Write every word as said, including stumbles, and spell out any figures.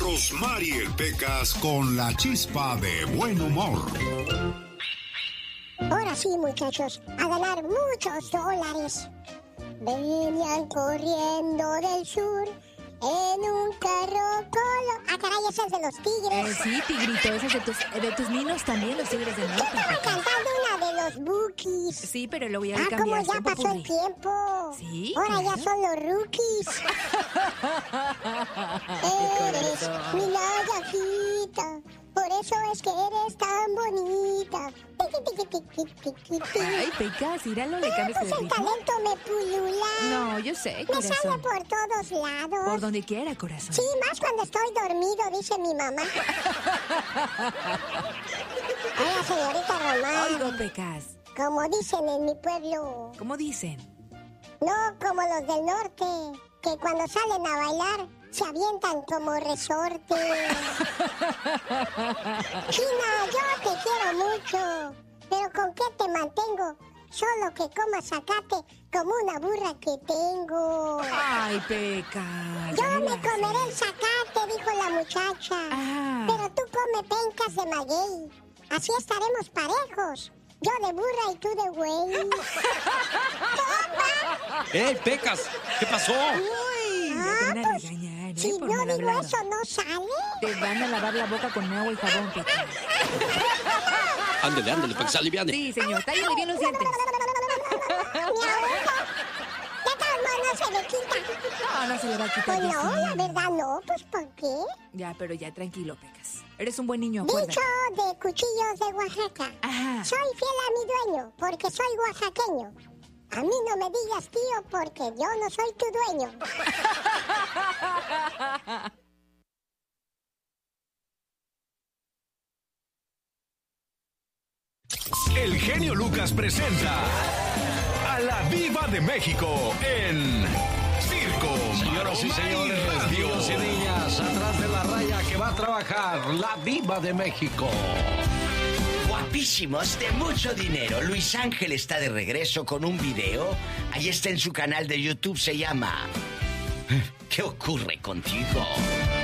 Rosmarie Pecas con la chispa de buen humor. Ahora sí, muchachos, a ganar muchos dólares. Venían corriendo del sur en un carro colo... Ah, caray, ese es de los tigres. Eh, sí, tigrito, ese es de tus, de tus ninos también, los tigres del norte. Yo estaba cantando una de los Bookies. Sí, pero lo voy a Ah, cambiar. ¿cómo ya pasó el tiempo? Sí, ahora claro. ya son los rookies. Eres mi layajita, por eso es que eres tan bonita. Ay, Pecas, íralo, le cambias Pues el el ritmo. talento me pulula. No, yo sé, Me corazón. sale por todos lados. Por donde quiera, corazón. Sí, más cuando estoy dormido, dice mi mamá. Hola, señorita Román. Oigo, Pecas. Como dicen en mi pueblo. ¿Cómo dicen? No como los del norte, que cuando salen a bailar se avientan como resorte. China, yo te quiero mucho, pero ¿con qué te mantengo? Solo que comas zacate como una burra que tengo. Ay, Pecas. Yo me comeré el zacate, dijo la muchacha. Ah. Pero tú come pencas de maguey. Así estaremos parejos. Yo de burra y tú de güey. ¡Eh, Pecas! ¿Qué pasó? Uy, ya Ah, te van a pues, regañar, ¿eh? si por no mal digo hablado. eso, ¿no sale? Te van a lavar la boca con agua y jabón, Pecas. Ándele, ándele, Pecas, aliviane. Sí, señor, tállale bien los dientes. Mi abuelo. De todos modos no se le quita. No, no se le va a quitar. Pues ya no, sí. la verdad no. Pues ¿por qué? Ya, pero ya, tranquilo, Pecas. Eres un buen niño, Dicho acuérdate. de cuchillos de Oaxaca. Ajá. Soy fiel a mi dueño porque soy oaxaqueño. A mí no me digas tío porque yo no soy tu dueño. El genio Lucas presenta a la Diva de México en Circo, Señoras y Maroma señores, Radio. niños y niñas, atrás de la raya que va a trabajar la Diva de México. Guapísimos, de mucho dinero. Luis Ángel está de regreso con un video. Ahí está en su canal de YouTube, se llama ¿Qué ocurre contigo?